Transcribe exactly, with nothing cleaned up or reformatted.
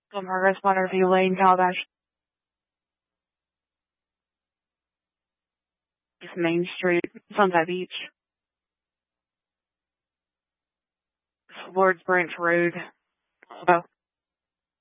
From Progress Waterview Lane, Calabash. Just Main Street, Sunset Beach. Lords Branch Road. Hello.